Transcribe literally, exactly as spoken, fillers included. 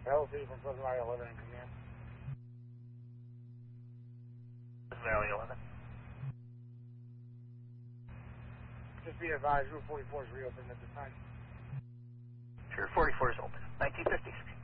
L C from Pleasant Valley eleven in command. Pleasant Valley eleven. Just be advised, Route forty-four is reopened at this time. Sure, forty-four is open. nineteen fifties.